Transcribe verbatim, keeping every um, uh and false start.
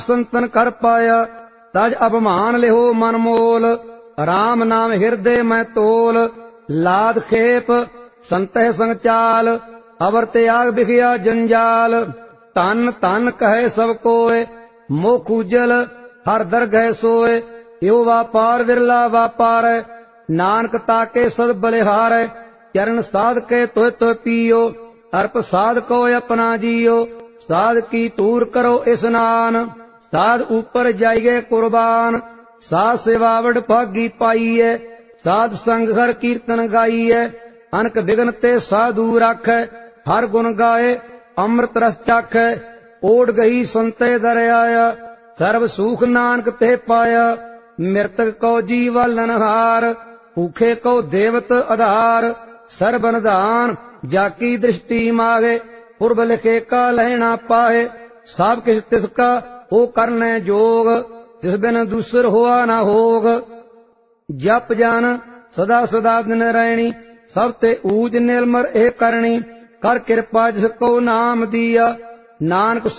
संतन कर पाया तज अपमान लिहो मन मोल। राम नाम हृदय में तोल लाद खेप संतह संग चाल। अवर त्याग बिखिया जंजाल तन तन कहे सब कोय। मुख उजल हर दरगह सोय यो व्यापार विरला व्यापार। नानक ताके सद बलिहार चरण साध के तोय तोय पियो। अर्प साध को अपना जियो साध की तूर करो स्नान। साध ऊपर जाइए कुर्बान साध सेवावड़ भागी पाइए। साध संग हर कीर्तन गाइए अनक बिघन ते साधु राखै। हर गुण गाए अमृत रस चाखै ओढ़ गई संते दर आया। सर्व सुख नानक ते पाया मृतक को जीवलन हार। भूखे को देवत आधार सर्व निधान जाकी दृष्टि मागे। पूर्व लिखे का लहना पाए सब किस तिसका हो करने जोग। जिस बिन दूसर हुआ न होग जप जान सदा सदा दिन रैणी। सब ते ऊज निर्मर ए करणी कर कृपा जिसको नाम दिया। नानक